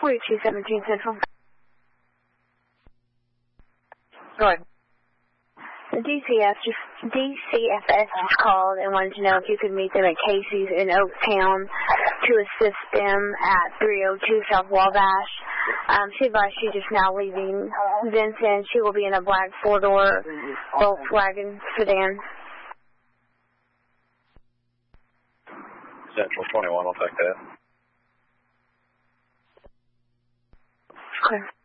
4217 Central. Go ahead. The DCFS just called and wanted to know if you could meet them at Casey's in Oaktown to assist them at 302 South Wabash. She advised she's just now leaving Vincent. She will be in a black four-door Volkswagen sedan. Central 21, I'll take that. Okay.